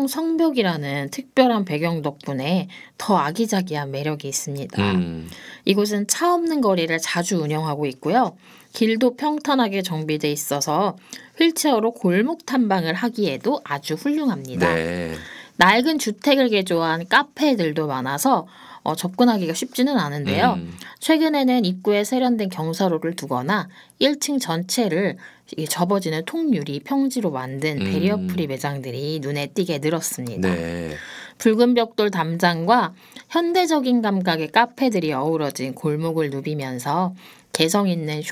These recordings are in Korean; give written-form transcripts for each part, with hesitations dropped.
화성 성벽이라는 특별한 배경 덕분에 더 아기자기한 매력이 있습니다. 이곳은 차 없는 거리를 자주 운영하고 있고요. 길도 평탄하게 정비돼 있어서 휠체어로 골목 탐방을 하기에도 아주 훌륭합니다. 네. 낡은 주택을 개조한 카페들도 많아서 접근하기가 쉽지는 않은데요. 최근에는 입구에 세련된 경사로를 두거나 1층 전체를 이 접어지는 통유리 평지로 만든 베리어프리 매장들이 눈에 띄게 늘었습니다. 네. 붉은 벽돌 담장과 현대적인 감각의 카페들이 어우러진 골목을 누비면서 개성 있는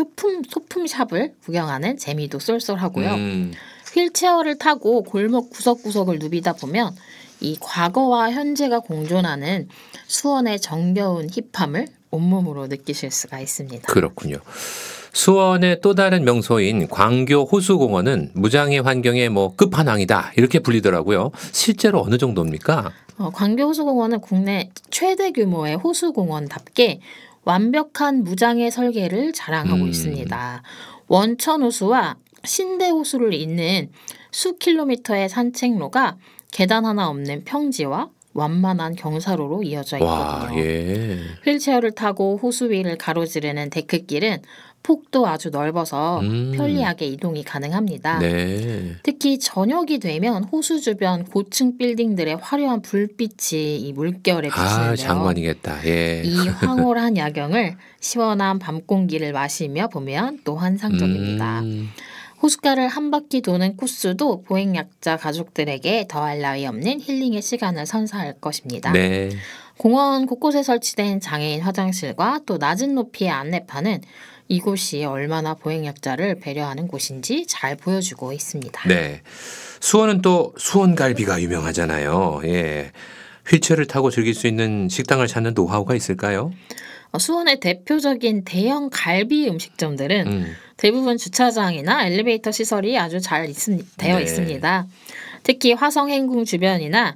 소품샵을 구경하는 재미도 쏠쏠하고요. 휠체어를 타고 골목 구석구석을 누비다 보면 이 과거와 현재가 공존하는 수원의 정겨운 힙함을 온몸으로 느끼실 수가 있습니다. 그렇군요. 수원의 또 다른 명소인 광교 호수공원은 무장의 환경의 끝판왕이다 이렇게 불리더라고요. 실제로 어느 정도입니까? 광교 호수공원은 국내 최대 규모의 호수공원답게 완벽한 무장의 설계를 자랑하고 있습니다. 원천호수와 신대호수를 잇는 수 킬로미터의 산책로가 계단 하나 없는 평지와 완만한 경사로로 이어져 있거든요. 와, 예. 휠체어를 타고 호수 위를 가로지르는 데크길은 폭도 아주 넓어서 편리하게 이동이 가능합니다. 네. 특히 저녁이 되면 호수 주변 고층 빌딩들의 화려한 불빛이 이 물결에 비치는데요. 장관이겠다. 예. 이 황홀한 야경을 시원한 밤 공기를 마시며 보면 또 환상적입니다. 호숫가를 한 바퀴 도는 코스도 보행약자 가족들에게 더할 나위 없는 힐링의 시간을 선사할 것입니다. 네. 공원 곳곳에 설치된 장애인 화장실과 또 낮은 높이의 안내판은 이곳이 얼마나 보행약자를 배려하는 곳인지 잘 보여주고 있습니다. 네. 수원은 또 수원갈비가 유명하잖아요. 예. 휠체어를 타고 즐길 수 있는 식당을 찾는 노하우가 있을까요? 수원의 대표적인 대형 갈비 음식점들은 대부분 주차장이나 엘리베이터 시설이 아주 잘 되어 네. 있습니다. 특히 화성행궁 주변이나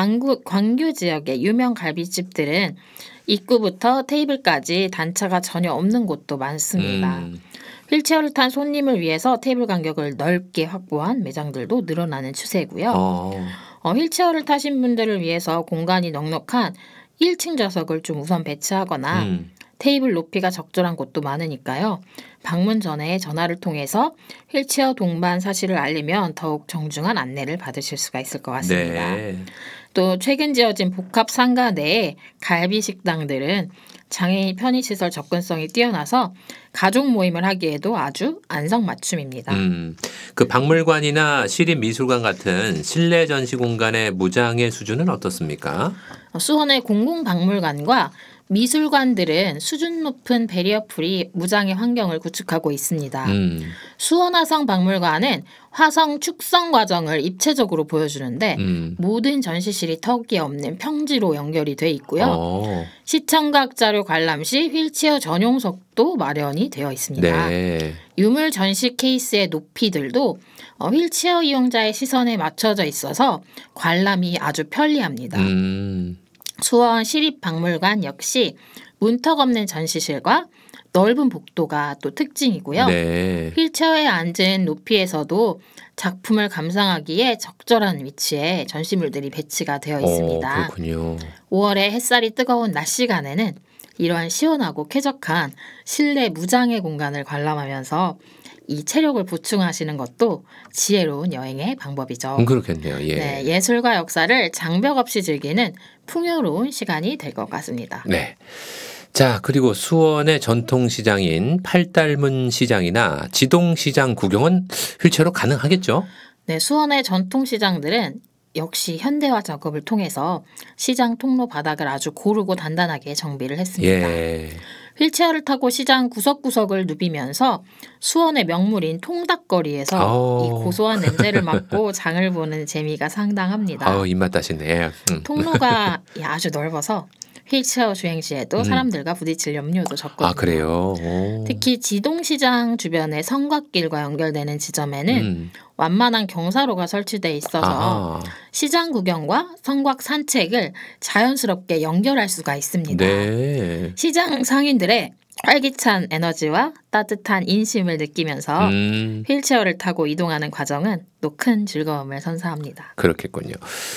광교 지역의 유명 갈비집들은 입구부터 테이블까지 단차가 전혀 없는 곳도 많습니다. 휠체어를 탄 손님을 위해서 테이블 간격을 넓게 확보한 매장들도 늘어나는 추세고요. 휠체어를 타신 분들을 위해서 공간이 넉넉한 1층 좌석을 좀 우선 배치하거나 테이블 높이가 적절한 곳도 많으니까요. 방문 전에 전화를 통해서 휠체어 동반 사실을 알리면 더욱 정중한 안내를 받으실 수가 있을 것 같습니다. 네. 또 최근 지어진 복합 상가 내의 갈비 식당들은 장애인 편의시설 접근성이 뛰어나서 가족 모임을 하기에도 아주 안성맞춤입니다. 그 박물관이나 시립미술관 같은 실내 전시 공간의 무장의 수준은 어떻습니까? 수원의 공공박물관과 미술관들은 수준 높은 베리어프리 무장의 환경을 구축하고 있습니다. 수원화성박물관은 화성 축성 과정을 입체적으로 보여주는데 모든 전시실이 턱이 없는 평지로 연결이 돼 있고요. 시청각 자료 관람 시 휠체어 전용석도 마련이 되어 있습니다. 네. 유물 전시 케이스의 높이들도 휠체어 이용자의 시선에 맞춰져 있어서 관람이 아주 편리합니다. 수원 시립박물관 역시 문턱 없는 전시실과 넓은 복도가 또 특징이고요. 네. 휠체어에 앉은 높이에서도 작품을 감상하기에 적절한 위치에 전시물들이 배치가 되어 있습니다. 그렇군요. 5월에 햇살이 뜨거운 낮 시간에는 이러한 시원하고 쾌적한 실내 무장의 공간을 관람하면서 이 체력을 보충하시는 것도 지혜로운 여행의 방법이죠. 그렇겠네요. 예. 네, 예술과 역사를 장벽 없이 즐기는 풍요로운 시간이 될 것 같습니다. 네. 자, 그리고 수원의 전통시장인 팔달문 시장이나 지동시장 구경은 휠체어로 가능하겠죠? 네, 수원의 전통시장들은 역시 현대화 작업을 통해서 시장 통로 바닥을 아주 고르고 단단하게 정비를 했습니다. 예. 휠체어를 타고 시장 구석구석을 누비면서 수원의 명물인 통닭거리에서 이 고소한 냄새를 맡고 장을 보는 재미가 상당합니다. 입맛 다시네. 통로가 아주 넓어서 휠체어 주행 시에도 사람들과 부딪힐 염려도 적거든요. 그래요? 특히 지동시장 주변의 성곽길과 연결되는 지점에는 완만한 경사로가 설치돼 있어서 시장 구경과 성곽 산책을 자연스럽게 연결할 수가 있습니다. 네. 시장 상인들의 활기찬 에너지와 따뜻한 인심을 느끼면서 휠체어를 타고 이동하는 과정은 또 큰 즐거움을 선사합니다. 그렇겠군요.